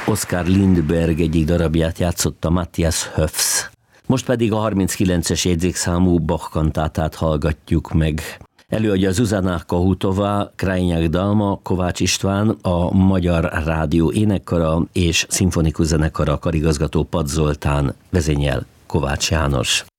Oskar Lindberg egyik darabját játszotta Matthias Höfs. Most pedig a 39-es jegyzékszámú Bach kantátát hallgatjuk meg. Előadja Zuzana Kohutova, Krajnyák Dalma, Kovács István, a Magyar Rádió énekkara és szimfonikus zenekara karigazgató Pad Zoltán, vezényel Kovács János.